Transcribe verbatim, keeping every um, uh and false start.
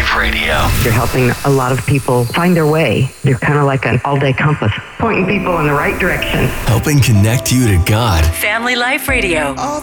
Life Radio. You're helping a lot of people find their way. You're kind of like an all-day compass, pointing people in the right direction. Helping connect you to God. Family Life Radio.